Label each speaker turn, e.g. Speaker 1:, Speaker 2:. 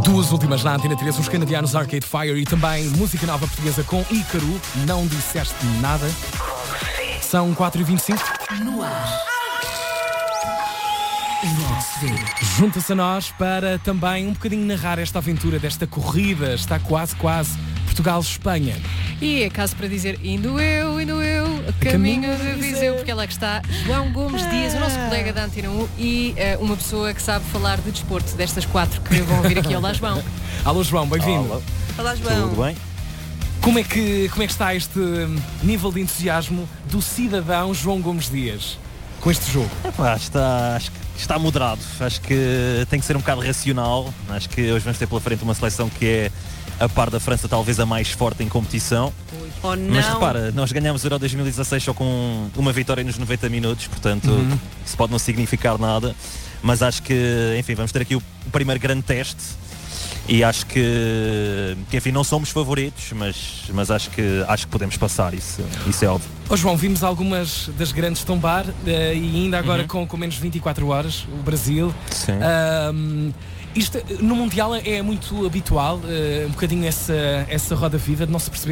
Speaker 1: Duas últimas na Antena 3, os canadianos Arcade Fire e também música nova portuguesa com Ícaro. Não disseste nada. São 4h25.
Speaker 2: No ar.
Speaker 1: Junta-se a nós para também um bocadinho narrar esta aventura desta corrida. Está quase Portugal-Espanha.
Speaker 3: E é caso para dizer, indo eu, caminho de Viseu, porque ela que está, João Gomes Dias, o nosso colega da Antena 1 e uma pessoa que sabe falar de desporto, destas quatro que vão vir aqui. Olá, João.
Speaker 1: Alô, João, bem-vindo.
Speaker 3: Olá, João.
Speaker 4: Tudo bem?
Speaker 1: Como é que está este nível de entusiasmo do cidadão João Gomes Dias com este jogo?
Speaker 4: Acho que está moderado. Acho que tem que ser um bocado racional. Acho que hoje vamos ter pela frente uma seleção que é, a par da França, talvez a mais forte em competição.
Speaker 3: Oh, não.
Speaker 4: Mas repara, nós ganhámos o Euro 2016 só com uma vitória nos 90 minutos, portanto isso pode não significar nada, mas acho que, enfim, vamos ter aqui o primeiro grande teste e acho que enfim, não somos favoritos, mas acho que podemos passar, isso é óbvio.
Speaker 1: Oh, João, vimos algumas das grandes tombar e ainda agora com menos de 24 horas, o Brasil.
Speaker 4: Sim.
Speaker 1: Isto no Mundial é muito habitual, um bocadinho essa roda viva de não se perceber